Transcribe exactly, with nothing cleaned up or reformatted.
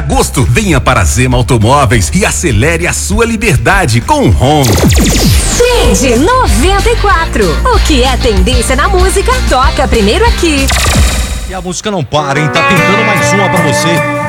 agosto. Venha para a Zema Automóveis e acelere a sua liberdade com o Honda. Trend noventa e quatro. O que é tendência na música, toca primeiro aqui. E a música não para, hein? Tá pintando mais uma pra você.